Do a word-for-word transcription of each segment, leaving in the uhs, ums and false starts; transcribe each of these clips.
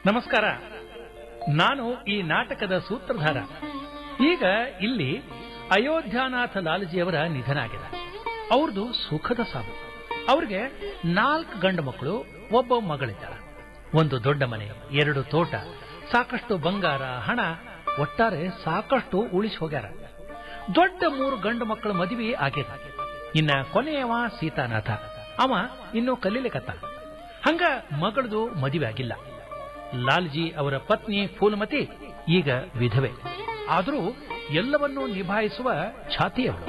ನಮಸ್ಕಾರ. ನಾನು ಈ ನಾಟಕದ ಸೂತ್ರಧಾರ. ಈಗ ಇಲ್ಲಿ ಅಯೋಧ್ಯಾನಾಥ ಲಾಲ್ಜಿಯವರ ನಿಧನ ಆಗಿದೆ. ಅವ್ರದ್ದು ಸುಖದ ಸಾವು. ಅವ್ರಿಗೆ ನಾಲ್ಕು ಗಂಡು ಮಕ್ಕಳು, ಒಬ್ಬ ಮಗಳಿದ್ದಾಳೆ. ಒಂದು ದೊಡ್ಡ ಮನೆ, ಎರಡು ತೋಟ, ಸಾಕಷ್ಟು ಬಂಗಾರ, ಹಣ, ಒಟ್ಟಾರೆ ಸಾಕಷ್ಟು ಉಳಿಸಿ ಹೋಗ್ಯಾರ. ದೊಡ್ಡ ಮೂರು ಗಂಡು ಮಕ್ಕಳ ಮದುವೆ ಆಗ್ಯದ. ಇನ್ನ ಕೊನೆಯವ ಸೀತಾನಾಥ, ಅವ ಇನ್ನೂ ಕಲೀಲಿಕತ್ತ. ಹಂಗ ಮಗಳದು ಮದುವೆ ಆಗಿಲ್ಲ. ಲಾಲ್ಜಿ ಅವರ ಪತ್ನಿ ಫೂಲಮತಿ ಈಗ ವಿಧವೆ. ಆದರೂ ಎಲ್ಲವನ್ನೂ ನಿಭಾಯಿಸುವ ಛಾತಿಯವಳು.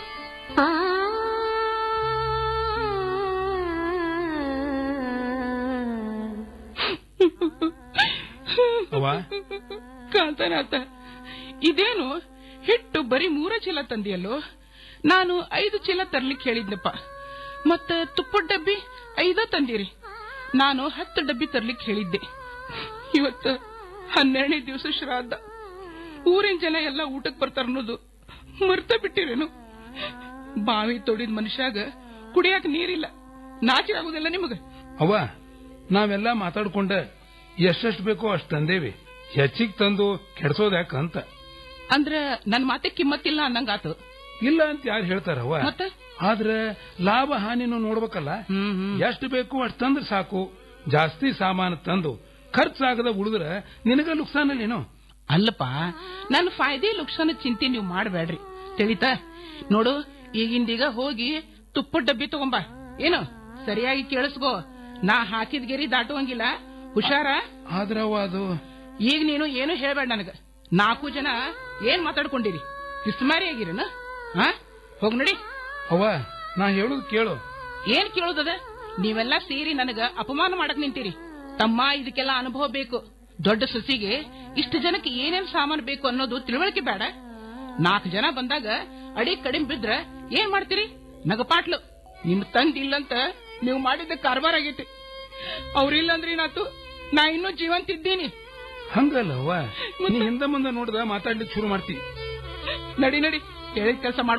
ಕಾಂತನಾಥ, ಇದೇನು ಹಿಟ್ಟು ಬರೀ ಮೂರ ಚೀಲ ತಂದಿಯಲ್ಲೋ? ನಾನು ಐದು ಚೀಲ ತರ್ಲಿಕ್ಕೆ ಹೇಳಿದ್ನಪ್ಪ. ಮತ್ತ ತುಪ್ಪದ ಡಬ್ಬಿ ಐದ ತಂದಿರಿ. ನಾನು ಹತ್ತು ಡಬ್ಬಿ ತರ್ಲಿಕ್ಕೆ ಹೇಳಿದ್ದೆ. ಇವತ್ತು ಹನ್ನೆರಡನೇ ದಿವಸ ಶ್ರಾದ್ದ. ಊರಿನ ಜನ ಎಲ್ಲ ಊಟಕ್ಕೆ ಬರ್ತಾರ ಅನ್ನೋದು ಮರ್ತ ಬಿಟ್ಟಿರೇನು? ಬಾವಿ ತೋಡಿದ ಮನುಷ್ಯಾಗ ಕುಡಿಯಾಕ ನೀರಿಲ್ಲ. ನಾಚಿಕೆ ಆಗುದಿಲ್ಲ ನಿಮಗ? ಅವ್ವ, ನಾವೆಲ್ಲ ಮಾತಾಡ್ಕೊಂಡ ಎಷ್ಟೆಷ್ಟು ಬೇಕೋ ಅಷ್ಟು ತಂದೇವಿ. ಹೆಚ್ಚಿಗೆ ತಂದು ಕೆಡ್ಸೋದ್ಯಾಕಂತ. ಅಂದ್ರ ನನ್ ಮಾತೆ ಕಿಮ್ಮತ್ತಿಲ್ಲ ಅನ್ನಂಗಾತು. ಇಲ್ಲ ಅಂತ ಯಾರು ಹೇಳ್ತಾರವ್ವ? ಮತ್ತೆ ಆದ್ರೆ ಲಾಭ ಹಾನಿನೂ ನೋಡ್ಬೇಕಲ್ಲ. ಎಷ್ಟು ಬೇಕು ಅಷ್ಟು ತಂದ್ರೆ ಸಾಕು. ಜಾಸ್ತಿ ಸಾಮಾನು ತಂದು ಖರ್ಚಾಗದ ಉಳಿದ್ರ ನಿನಗ ಲುಕ್ಸಾನಲ್ಲೇನೋ? ಅಲ್ಲಪ್ಪ, ನನ್ನ ಫಾಯ್ದೆ ಲುಕ್ಸಾನ ಚಿಂತೆ ನೀವು ಮಾಡಬೇಡ್ರಿ, ತಿಳಿತಾ? ನೋಡು, ಈಗಿಂದೀಗ ಹೋಗಿ ತುಪ್ಪದ ಡಬ್ಬಿ ತಗೊಂಬ. ಏನು ಸರಿಯಾಗಿ ಕೇಳಿಸ್ಕೋ, ನಾ ಹಾಕಿದ ಗೆರಿ ದಾಟುವಂಗಿಲ್ಲ, ಹುಷಾರ. ಆದ್ರವ ಅದು ಈಗ ನೀನು ಏನು ಹೇಳ್ಬೇಡ ನನಗ. ನಾಲ್ಕು ಜನ ಏನ್ ಮಾತಾಡ್ಕೊಂಡಿರಿ? ಕಿಸ್ಮಾರಿ ಆಗಿರನ? ಹಾ, ಹೋಗ್ ನಡಿ. ಅವ್ವ, ನಾ ಹೇಳುದು ಕೇಳು. ಏನ್ ಕೇಳುದದ? ನೀವೆಲ್ಲ ಸೇರಿ ನನಗ ಅಪಮಾನ ಮಾಡಕ್ ನಿಂತೀರಿ. ತಮ್ಮ, ಇದಕ್ಕೆಲ್ಲ ಅನುಭವ ಬೇಕು. ದೊಡ್ಡ ಸೊಸಿಗೆ ಇಷ್ಟು ಜನಕ್ಕೆ ಏನೇನ್ ಸಾಮಾನು ಬೇಕು ಅನ್ನೋದು ತಿಳುವಳಿಕೆ ಬೇಡ? ನಾಲ್ಕು ಜನ ಬಂದಾಗ ಅಡಿ ಕಡಿಮೆ ಬಿದ್ರ ಏನ್ ಮಾಡ್ತೀರಿ? ನಗಪಾಟ್ಲು. ನಿಮ್ ತಂದೆ ಇಲ್ಲಂತ ನೀವು ಮಾಡಿದ ಕಾರ್ಬಾರ್ ಆಗೈತಿ. ಅವ್ರಿಲ್ಲಂದ್ರೆ ಏನಾತು? ನಾ ಇನ್ನೂ ಜೀವಂತ ಇದ್ದೀನಿ. ಹಂಗಲ್ಲವ್ವ, ನೀ ಹಿಂದ ಮುಂದೆ ನೋಡ್ದ ಮಾತಾಡ್ಲಿಕ್ಕೆ ಶುರು ಮಾಡ್ತಿ. ನಡಿ ನಡಿ, ಹೇಳಿದ ಕೆಲಸ ಮಾಡ.